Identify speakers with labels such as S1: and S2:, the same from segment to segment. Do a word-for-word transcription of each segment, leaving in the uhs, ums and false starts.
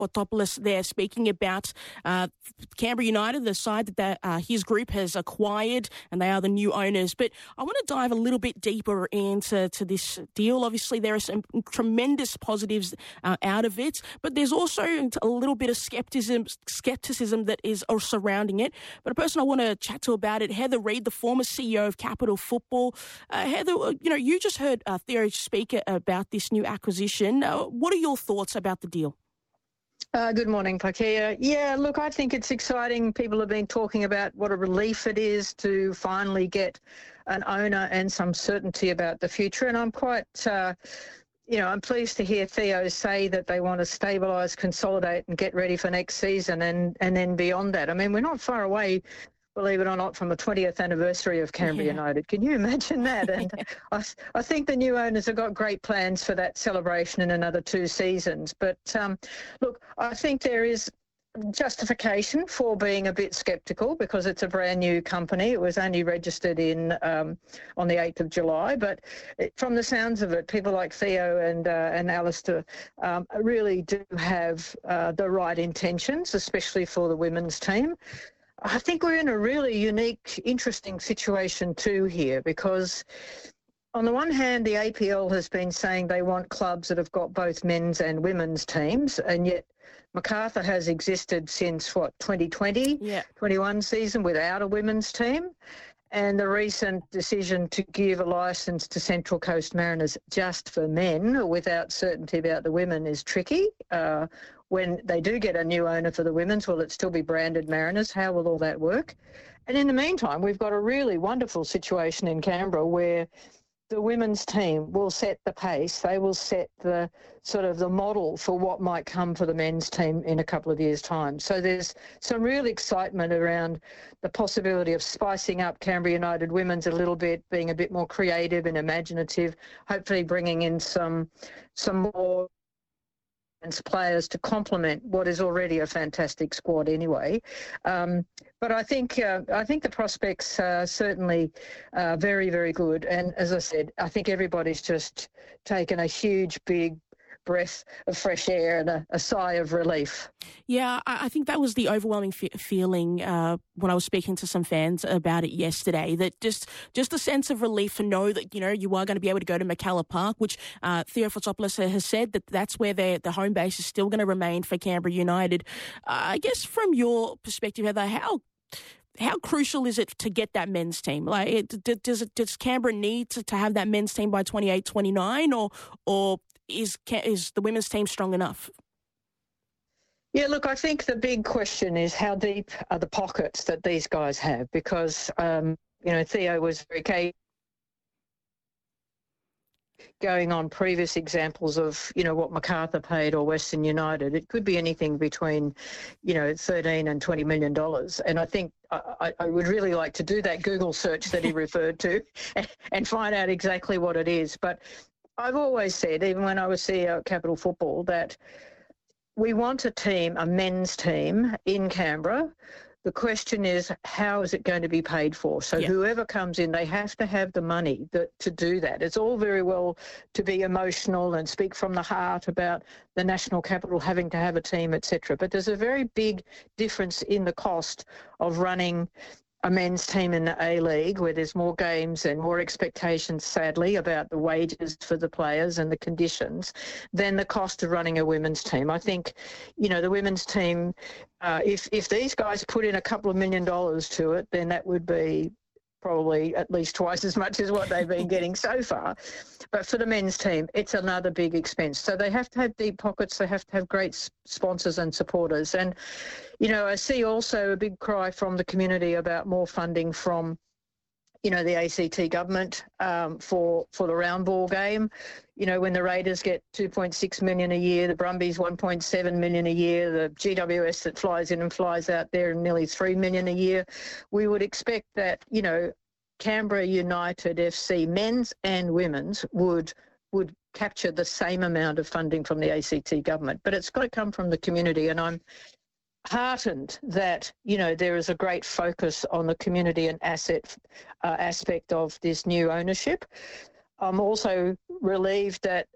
S1: Theophotopoulos there speaking about uh, Canberra United, the side that, that uh, his group has acquired, and they are the new owners. But I want to dive a little bit deeper into to this deal. Obviously, there are some tremendous positives uh, out of it, but there's also a little bit of skepticism, skepticism that is uh, surrounding it. But a person I want to chat to about it, Heather Reid, the former C E O of Capital Football. Uh, Heather, you know, you just heard uh, Theo speak about this new acquisition. Uh, what are your thoughts about the deal?
S2: Uh, good morning, Pakia. Yeah, look, I think it's exciting. People have been talking about what a relief it is to finally get an owner and some certainty about the future. And I'm quite, uh, you know, I'm pleased to hear Theo say that they want to stabilise, consolidate and get ready for next season and, and then beyond that. I mean, we're not far away, believe it or not, from the twentieth anniversary of Canberra yeah. United. Can you imagine that? And I, I think the new owners have got great plans for that celebration in another two seasons. But um, look, I think there is justification for being a bit sceptical because it's a brand new company. It was only registered in um, on the eighth of July. But it, from the sounds of it, people like Theo and uh, and Alistair um, really do have uh, the right intentions, especially for the women's team. I think we're in a really unique, interesting situation too here because on the one hand, the A P L has been saying they want clubs that have got both men's and women's teams, and yet Macarthur has existed since, what, twenty twenty,
S1: yeah.
S2: twenty-one season without a women's team. And the recent decision to give a licence to Central Coast Mariners just for men without certainty about the women is tricky. Uh, when they do get a new owner for the women's, will it still be branded Mariners? How will all that work? And in the meantime, we've got a really wonderful situation in Canberra where the women's team will set the pace. They will set the sort of the model for what might come for the men's team in a couple of years' time. So there's some real excitement around the possibility of spicing up Canberra United women's a little bit, being a bit more creative and imaginative, hopefully bringing in some some more players to complement what is already a fantastic squad anyway. Um, but I think uh, I think the prospects are certainly uh, very, very good. And as I said, I think everybody's just taken a huge, big breath of fresh air and a, a sigh of relief.
S1: Yeah, I, I think that was the overwhelming fe- feeling uh, when I was speaking to some fans about it yesterday, that just just a sense of relief to know that, you know, you are going to be able to go to McKellar Park, which uh, Theo Fotopoulos has said that that's where their the home base is still going to remain for Canberra United. Uh, I guess from your perspective, Heather, how How crucial is it to get that men's team? Like, it, does it, does Canberra need to, to have that men's team by twenty-eight, twenty-nine, or or is is the women's team strong enough?
S2: Yeah, look, I think the big question is how deep are the pockets that these guys have? Because um, you know, Theo was very keen going on previous examples of, you know, what Macarthur paid or Western United. It could be anything between, you know, thirteen and twenty million dollars. And I think I, I would really like to do that Google search that he referred to and, and find out exactly what it is. But I've always said, even when I was C E O at Capital Football, that we want a team, a men's team in Canberra. The question is, how is it going to be paid for? So yeah. whoever comes in, they have to have the money that, to do that. It's all very well to be emotional and speak from the heart about the national capital having to have a team, et cetera. But there's a very big difference in the cost of running a men's team in the A-League, where there's more games and more expectations, sadly, about the wages for the players and the conditions, than the cost of running a women's team. I think, you know, the women's team, uh, if if these guys put in a couple of million dollars to it, then that would be probably at least twice as much as what they've been getting so far. But for the men's team, it's another big expense. So they have to have deep pockets. They have to have great sponsors and supporters. And, you know, I see also a big cry from the community about more funding from, you know, the A C T government um, for, for the round ball game. You know, when the Raiders get two point six million dollars a year, the Brumbies one point seven million dollars a year, the G W S that flies in and flies out there nearly three million dollars a year, we would expect that, you know, Canberra United F C, men's and women's, would would capture the same amount of funding from the A C T government. But it's got to come from the community, and I'm heartened that, you know, there is a great focus on the community and asset uh, aspect of this new ownership. I'm also relieved that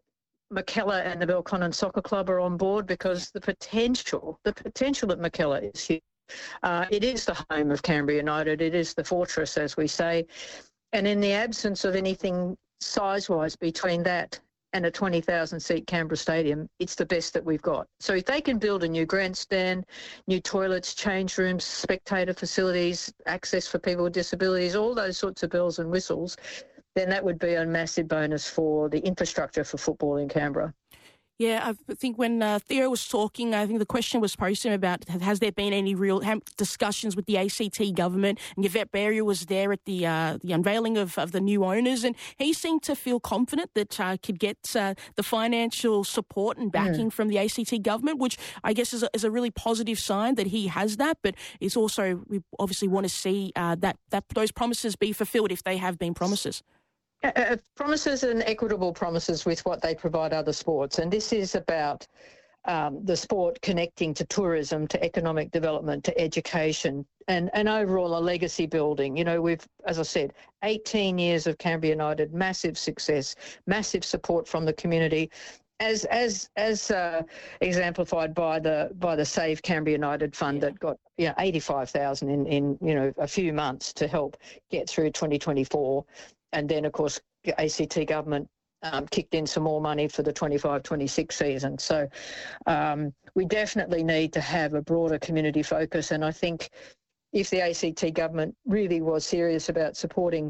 S2: Mackellar and the Belconnen Soccer Club are on board, because the potential, the potential at Mackellar is huge. Uh, it is the home of Canberra United. It is the fortress, as we say. And in the absence of anything size-wise between that and a twenty thousand seat Canberra Stadium, it's the best that we've got. So if they can build a new grandstand, new toilets, change rooms, spectator facilities, access for people with disabilities, all those sorts of bells and whistles, then that would be a massive bonus for the infrastructure for football in Canberra.
S1: Yeah, I think when uh, Theo was talking, I think the question was posed to him about has there been any real discussions with the A C T government? And Yvette Berrier was there at the uh, the unveiling of, of the new owners, and he seemed to feel confident that uh, could get uh, the financial support and backing mm. from the A C T government, which I guess is a, is a really positive sign that he has that. But it's also, we obviously want to see uh, that that those promises be fulfilled if they have been promises.
S2: Uh, promises and equitable promises with what they provide other sports. And this is about um, the sport connecting to tourism, to economic development, to education, and, and overall a legacy building. You know, we've, as I said, eighteen years of Canberra United, massive success, massive support from the community, as as as uh, exemplified by the by the Save Canberra United Fund yeah. that got you know eighty-five thousand in in you know a few months to help get through twenty twenty-four. And then, of course, the A C T government um, kicked in some more money for the twenty-five twenty-six season. So um, we definitely need to have a broader community focus. And I think if the A C T government really was serious about supporting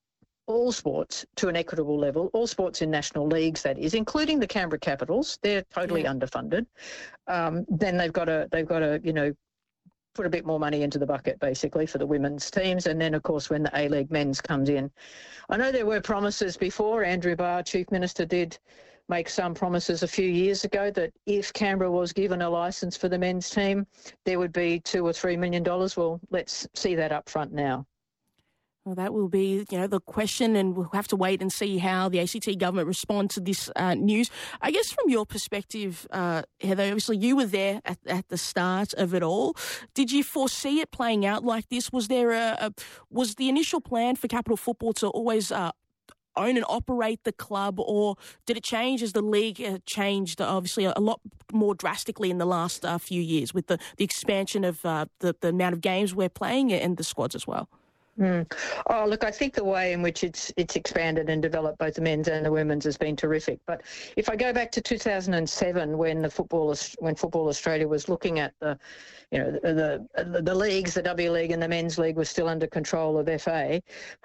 S2: all sports to an equitable level, all sports in national leagues, that is, including the Canberra Capitals, they're totally yeah. underfunded. Um, then they've got to, they've got to, you know, put a bit more money into the bucket, basically, for the women's teams. And then, of course, when the A-League men's comes in. I know there were promises before. Andrew Barr, Chief Minister, did make some promises a few years ago that if Canberra was given a licence for the men's team, there would be two or three million dollars. Well, let's see that up front now.
S1: Well, that will be, you know, the question, and we'll have to wait and see how the A C T government responds to this uh, news. I guess from your perspective, uh, Heather, obviously you were there at, at the start of it all. Did you foresee it playing out like this? Was there a, a was the initial plan for Capital Football to always uh, own and operate the club, or did it change as the league uh, changed, obviously, a, a lot more drastically in the last uh, few years with the, the expansion of uh, the, the amount of games we're playing and the squads as well?
S2: Mm. Oh, look, I think the way in which it's it's expanded and developed both the men's and the women's has been terrific. But if I go back to two thousand seven, when the football when Football Australia was looking at the, you know, the the, the leagues, the W League and the Men's League was still under control of F A.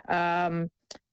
S2: Um,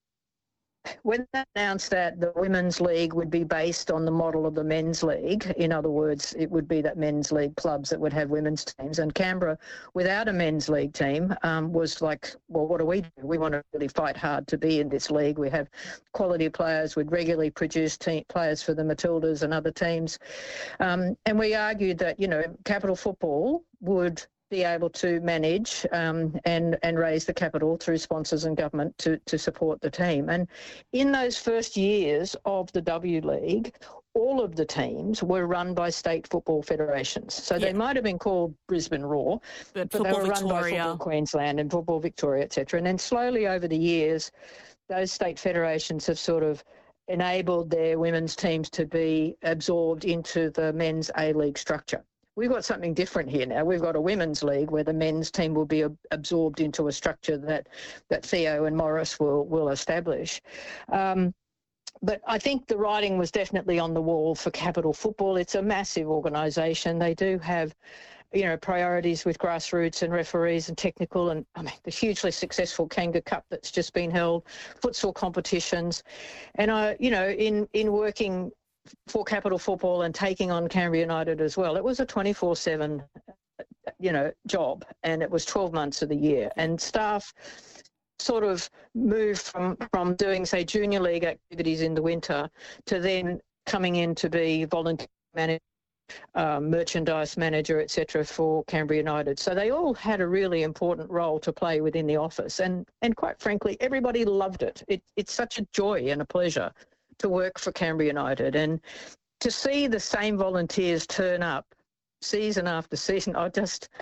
S2: when they announced that the Women's League would be based on the model of the Men's League, in other words, it would be that Men's League clubs that would have women's teams, and Canberra, without a Men's League team, um, was like, well, what do we do? We want to really fight hard to be in this league. We have quality players. We'd regularly produce team players for the Matildas and other teams. Um, and we argued that, you know, Capital Football would be able to manage um, and and raise the capital through sponsors and government to to support the team. And in those first years of the W League, all of the teams were run by state football federations. So yeah. they might have been called Brisbane Roar, but, but they were Victoria. run by Football Queensland and Football Victoria, et cetera. And then slowly over the years, those state federations have sort of enabled their women's teams to be absorbed into the men's A-League structure. We've got something different here now. We've got a women's league where the men's team will be absorbed into a structure that that Theo and Morris will will establish. Um, but I think the writing was definitely on the wall for Capital Football. It's a massive organisation. They do have, you know, priorities with grassroots and referees and technical, and I mean the hugely successful Kanga Cup that's just been held, futsal competitions, and I, you know, in in working for Capital Football and taking on Canberra United as well, it was a twenty-four seven, you know, job, and it was twelve months of the year. And staff sort of moved from, from doing, say, junior league activities in the winter to then coming in to be volunteer manager, um, merchandise manager, et cetera, for Canberra United. So they all had a really important role to play within the office. And, and quite frankly, everybody loved it. it. It's such a joy and a pleasure to work for Canberra United, and to see the same volunteers turn up season after season. I just,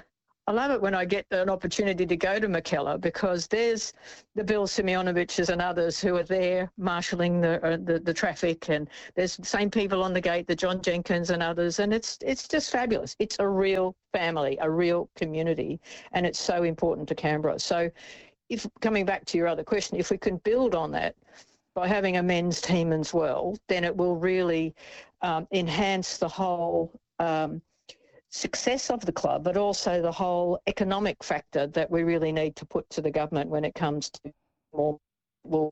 S2: I love it when I get an opportunity to go to Mackellar, because there's the Bill Simeonoviches and others who are there marshalling the, uh, the the traffic, and there's the same people on the gate, the John Jenkins and others, and it's it's just fabulous. It's a real family, a real community, and it's so important to Canberra. So, if coming back to your other question, if we can build on that by having a men's team as well, then it will really um, enhance the whole Um, success of the club, but also the whole economic factor that we really need to put to the government when it comes to more, more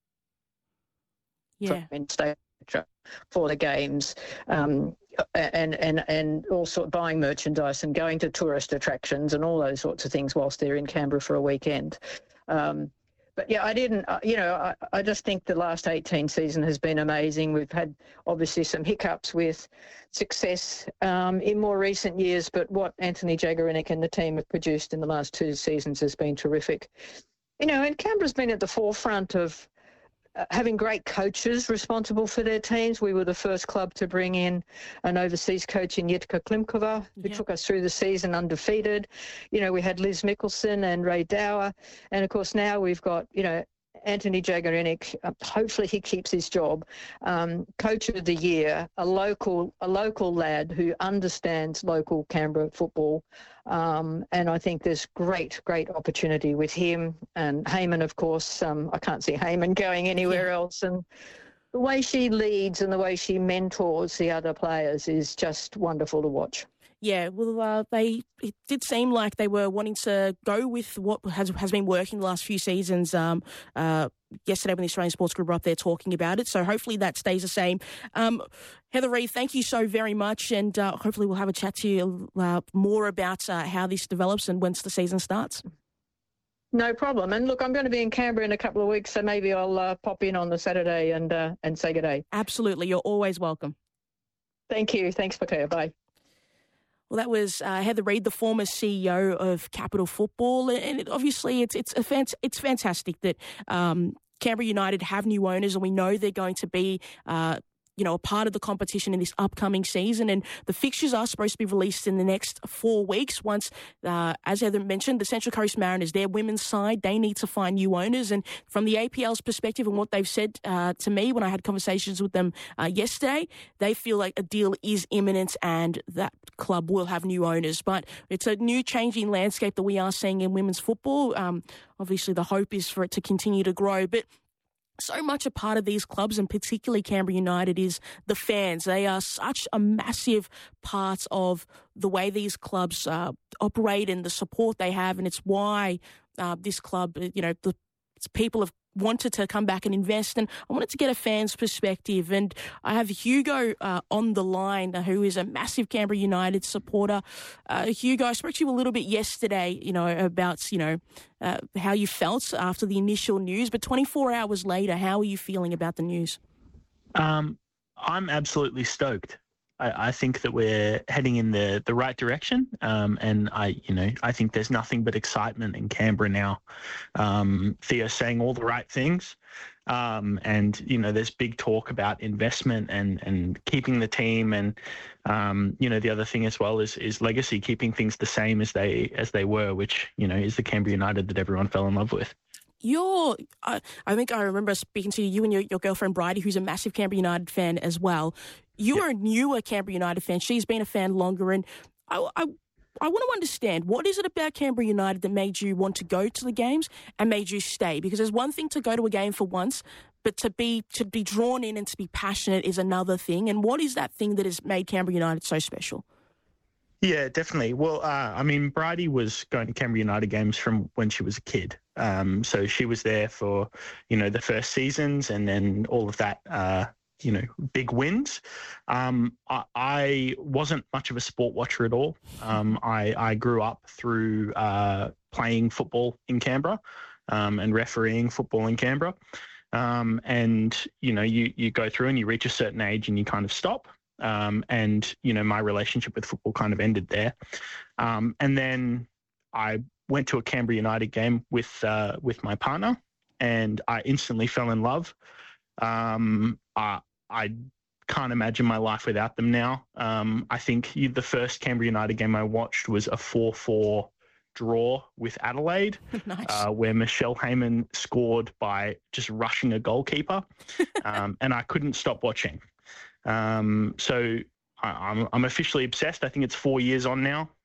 S1: Yeah.
S2: for the games, um, and and and also buying merchandise and going to tourist attractions and all those sorts of things whilst they're in Canberra for a weekend. Um, But yeah, I didn't, uh, you know, I, I just think the last eighteen season has been amazing. We've had obviously some hiccups with success um, in more recent years, but what Anthony Jagarinik and the team have produced in the last two seasons has been terrific. You know, and Canberra's been at the forefront of uh, having great coaches responsible for their teams. We were the first club to bring in an overseas coach in Jitka Klimkova, who
S1: Yeah.
S2: took us through the season undefeated. You know, we had Liz Mickelson and Ray Dower. And of course, now we've got, you know, Anthony Jagarinik, uh, hopefully he keeps his job, um, coach of the year, a local a local lad who understands local Canberra football. Um, and I think there's great, great opportunity with him. And Heyman, of course, um, I can't see Heyman going anywhere
S1: Yeah.
S2: else. And the way she leads and the way she mentors the other players is just wonderful to watch.
S1: Yeah, well, uh, they it did seem like they were wanting to go with what has has been working the last few seasons. Um, uh, yesterday when the Australian Sports Group were up there talking about it, so hopefully that stays the same. Um, Heather Reid, thank you so very much, and uh, hopefully we'll have a chat to you uh, more about uh, how this develops and once the season starts.
S2: No problem. And look, I'm going to be in Canberra in a couple of weeks, so maybe I'll uh, pop in on the Saturday and uh, and say good day.
S1: Absolutely, you're always welcome.
S2: Thank you. Thanks, Pekea. Bye.
S1: Well, that was uh, Heather Reid, the former C E O of Capital Football, and it, obviously it's it's a fant- it's fantastic that um, Canberra United have new owners, and we know they're going to be. Uh, you know, a part of the competition in this upcoming season. And the fixtures are supposed to be released in the next four weeks. Once, uh, as Heather mentioned, the Central Coast Mariners, their women's side, they need to find new owners. And from the A P L's perspective and what they've said uh, to me when I had conversations with them uh, yesterday, they feel like a deal is imminent and that club will have new owners. But it's a new changing landscape that we are seeing in women's football. Um, obviously, the hope is for it to continue to grow. But so much a part of these clubs, and particularly Canberra United, is the fans. They are such a massive part of the way these clubs uh, operate and the support they have, and it's why uh, this club, you know, the people have wanted to come back and invest. And I wanted to get a fan's perspective, and I have Hugo uh, on the line, uh, who is a massive Canberra United supporter. Uh, Hugo, I spoke to you a little bit yesterday, you know, about, you know, uh, how you felt after the initial news, but twenty-four hours later, how are you feeling about the news?
S3: Um, I'm absolutely stoked. I, I think that we're heading in the, the right direction. Um, and I, you know, I think there's nothing but excitement in Canberra now. Um, Theo's saying all the right things. Um, and, you know, there's big talk about investment and, and keeping the team. And, um, you know, the other thing as well is, is legacy, keeping things the same as they, as they were, which, you know, is the Canberra United that everyone fell in love with.
S1: You're, I, I think I remember speaking to you and your, your girlfriend, Bridie, who's a massive Canberra United fan as well. You are a newer Canberra United fan. She's been a fan longer. And I, I, I want to understand, what is it about Canberra United that made you want to go to the games and made you stay? Because there's one thing to go to a game for once, but to be to be drawn in and to be passionate is another thing. And what is that thing that has made Canberra United so special?
S3: Yeah, definitely. Well, uh, I mean, Bridie was going to Canberra United games from when she was a kid. Um, so she was there for, you know, the first seasons and then all of that, uh, you know, big wins. Um, I, I wasn't much of a sport watcher at all. Um, I, I grew up through uh, playing football in Canberra um, and refereeing football in Canberra. Um, and, you know, you, you go through and you reach a certain age and you kind of stop. Um, and, you know, my relationship with football kind of ended there. Um, and then I went to a Canberra United game with uh, with my partner, and I instantly fell in love. Um, I, I can't imagine my life without them now. Um, I think the first Canberra United game I watched was a four four draw with Adelaide,
S1: Nice.
S3: uh, where Michelle Heyman scored by just rushing a goalkeeper, um, and I couldn't stop watching. Um, so I, I'm, I'm officially obsessed. I think it's four years on now.